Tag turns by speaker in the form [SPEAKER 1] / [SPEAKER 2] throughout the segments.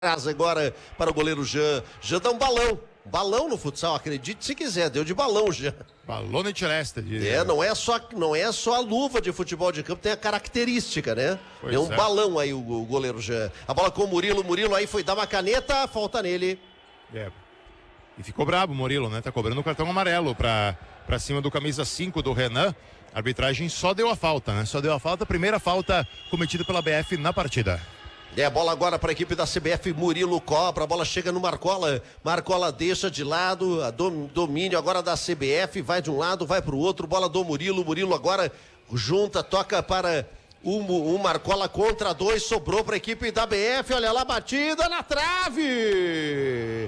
[SPEAKER 1] agora para o goleiro Jean. Jean dá um balão. Balão no futsal, acredite se quiser, deu de balão, Jean.
[SPEAKER 2] Balone celeste.
[SPEAKER 1] Não é só a luva de futebol de campo, tem a característica, né?
[SPEAKER 2] Pois
[SPEAKER 1] deu um
[SPEAKER 2] é.
[SPEAKER 1] balão aí o goleiro Jean. A bola com o Murilo aí foi dar uma caneta, falta nele.
[SPEAKER 2] E ficou brabo o Murilo, né? Tá cobrando o cartão amarelo pra cima do camisa 5 do Renan. A arbitragem só deu a falta, né? Só deu a falta, primeira falta cometida pela BF na partida.
[SPEAKER 1] A bola agora para a equipe da CBF, Murilo cobra, a bola chega no Marcola, Marcola deixa de lado, a domínio agora da CBF, vai de um lado, vai para o outro, bola do Murilo agora junta, toca para o Marcola contra dois, sobrou para a equipe da BF, olha lá, batida na trave,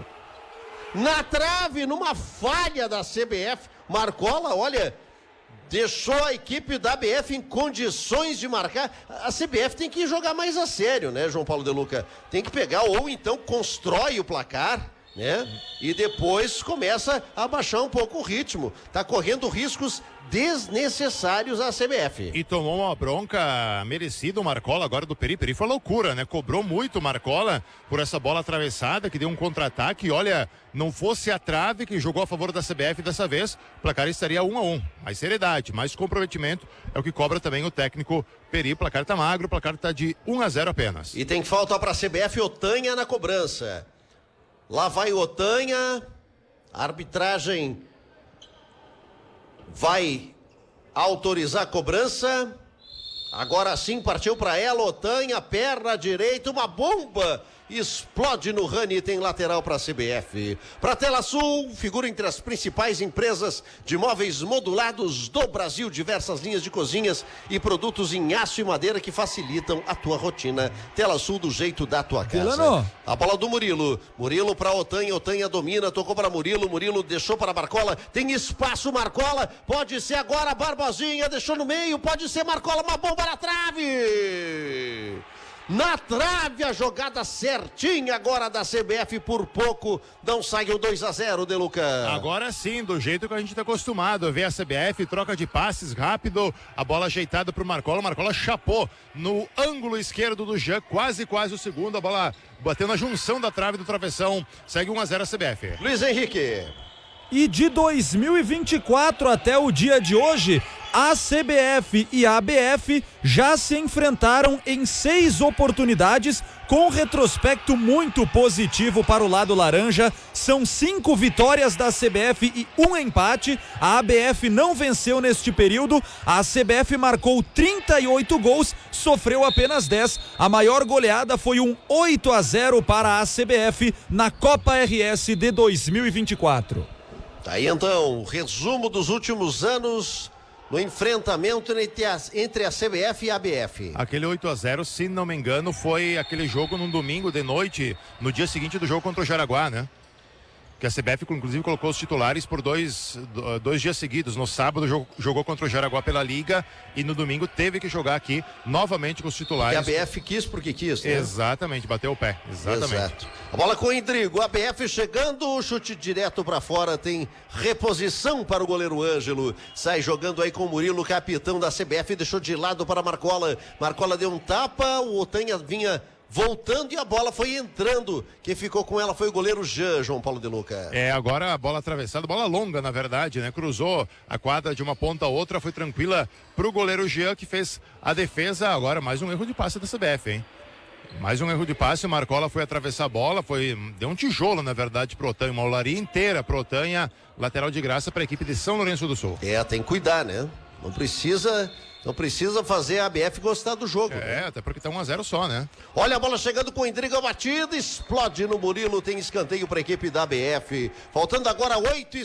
[SPEAKER 1] numa falha da CBF, Marcola, olha, deixou a equipe da BF em condições de marcar. A CBF tem que jogar mais a sério, né, João Paulo De Luca? Tem que pegar, ou então constrói o placar, né? E depois começa a baixar um pouco o ritmo. Tá correndo riscos desnecessários à CBF.
[SPEAKER 2] E tomou uma bronca merecida o Marcola agora do Peri. Peri foi loucura, né? Cobrou muito o Marcola por essa bola atravessada que deu um contra-ataque. E olha, não fosse a trave que jogou a favor da CBF dessa vez, o placar estaria 1-1. Mais seriedade, mais comprometimento é o que cobra também o técnico Peri. O placar tá magro, o placar tá de 1-0 apenas.
[SPEAKER 1] E tem falta para a CBF, Otanha na cobrança. Lá vai Otanha, a arbitragem vai autorizar a cobrança. Agora sim partiu para ela, Otanha, perna direita, uma bomba explode no Rani, tem lateral para a CBF. Para Tela Sul, figura entre as principais empresas de móveis modulados do Brasil, diversas linhas de cozinhas e produtos em aço e madeira que facilitam a tua rotina. Tela Sul do jeito da tua casa.
[SPEAKER 3] Delano.
[SPEAKER 1] A bola do Murilo para Otanha domina, tocou para Murilo deixou para Marcola, tem espaço Marcola, pode ser agora Barbosinha, deixou no meio, pode ser Marcola, uma bomba na trave! Na trave, a jogada certinha agora da CBF, por pouco não sai o 2-0, De Luca.
[SPEAKER 2] Agora sim, do jeito que a gente está acostumado a ver a CBF, troca de passes rápido, a bola ajeitada pro Marcola, o Marcola chapou no ângulo esquerdo do Jean, quase o segundo, a bola bateu na junção da trave do travessão, segue 1-0 a CBF.
[SPEAKER 1] Luiz Henrique.
[SPEAKER 3] E de 2024 até o dia de hoje, a CBF e a ABF já se enfrentaram em 6 oportunidades, com retrospecto muito positivo para o lado laranja. São 5 vitórias da CBF e 1 empate. A ABF não venceu neste período. A CBF marcou 38 gols, sofreu apenas 10. A maior goleada foi um 8-0 para a CBF na Copa RS de 2024.
[SPEAKER 1] Tá aí então, o resumo dos últimos anos no enfrentamento entre a CBF e a ABF.
[SPEAKER 2] Aquele 8-0, se não me engano, foi aquele jogo num domingo de noite, no dia seguinte do jogo contra o Jaraguá, né? Que a CBF, inclusive, colocou os titulares por dois dias seguidos. No sábado jogou contra o Jaraguá pela Liga e no domingo teve que jogar aqui novamente com os titulares.
[SPEAKER 1] E a ABF quis porque quis, né?
[SPEAKER 2] Exatamente, bateu o pé. Exatamente.
[SPEAKER 1] Exato. A bola com o Indrigo, a ABF chegando, chute direto pra fora, tem reposição para o goleiro Ângelo. Sai jogando aí com o Murilo, capitão da CBF, deixou de lado para Marcola. Marcola deu um tapa, o Otanha vinha voltando e a bola foi entrando. Quem ficou com ela foi o goleiro Jean, João Paulo De Luca.
[SPEAKER 2] Agora a bola atravessada, bola longa na verdade, né? Cruzou a quadra de uma ponta a outra, foi tranquila pro goleiro Jean, que fez a defesa. Agora mais um erro de passe da CBF, hein? Mais um erro de passe, o Marcola foi atravessar a bola, deu um tijolo na verdade pro Otanha, uma olaria inteira pro Otanha, lateral de graça para a equipe de São Lourenço do Sul.
[SPEAKER 1] Tem que cuidar, né? Não precisa fazer a ABF gostar do jogo.
[SPEAKER 2] Né? Até porque tá 1-0 só, né?
[SPEAKER 1] Olha a bola chegando com o Indriga, batida, explode no Murilo, tem escanteio para a equipe da ABF. Faltando agora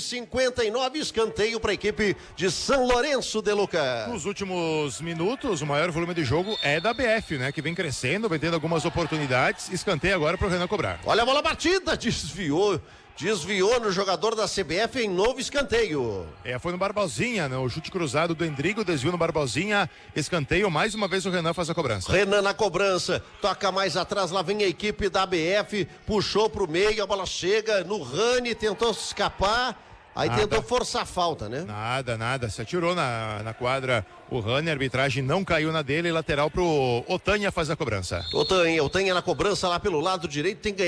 [SPEAKER 1] 8h59, escanteio para a equipe de São Lourenço, De Luca.
[SPEAKER 2] Nos últimos minutos, o maior volume de jogo é da ABF, né? Que vem crescendo, vem tendo algumas oportunidades. Escanteio agora para o Renan cobrar.
[SPEAKER 1] Olha a bola batida, desviou no jogador da CBF em novo escanteio.
[SPEAKER 2] Foi no Barbosinha, né? O chute cruzado do Endrigo, desvio no Barbosinha, escanteio, mais uma vez o Renan faz a cobrança.
[SPEAKER 1] Renan na cobrança, toca mais atrás, lá vem a equipe da ABF, puxou pro meio, a bola chega no Rani, tentou escapar, Aí tentou forçar a falta, né?
[SPEAKER 2] Nada. Se atirou na quadra o Rani, a arbitragem não caiu na dele, lateral pro Otanha faz a cobrança.
[SPEAKER 1] Otanha na cobrança lá pelo lado direito, tem que